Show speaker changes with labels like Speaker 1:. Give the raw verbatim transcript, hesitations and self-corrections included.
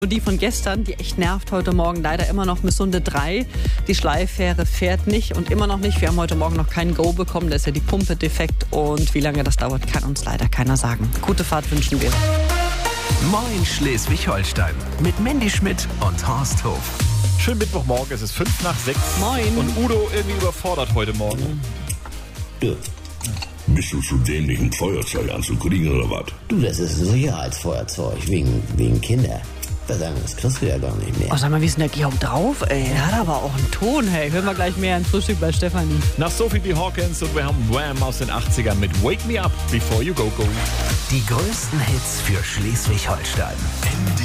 Speaker 1: Die von gestern, die echt nervt heute Morgen, leider immer noch bis Sunde drei. Die Schleiffähre fährt nicht und immer noch nicht. Wir haben heute Morgen noch kein Go bekommen, da ist ja die Pumpe defekt und wie lange das dauert, kann uns leider keiner sagen. Gute Fahrt wünschen wir.
Speaker 2: Moin Schleswig-Holstein mit Mandy Schmidt und Horst Hof.
Speaker 3: Schönen Mittwochmorgen, es ist fünf nach sechs.
Speaker 1: Moin.
Speaker 3: Und Udo irgendwie überfordert heute Morgen.
Speaker 4: Ja. Bist du zu dämlich, ein Feuerzeug anzukriegen oder was?
Speaker 5: Du, das ist ein Sicherheitsfeuerzeug, wegen, wegen Kinder. Verdammt, das kriegst du ja gar nicht mehr.
Speaker 1: Oh, sag mal, wie ist denn der Georg drauf? Ey, der hat aber auch einen Ton, hey. Hören wir gleich mehr ein Frühstück bei Stefanie.
Speaker 3: Nach Sophie B. Hawkins und wir haben Wham aus den achtzigern mit Wake Me Up Before You Go Go.
Speaker 2: Die größten Hits für Schleswig-Holstein.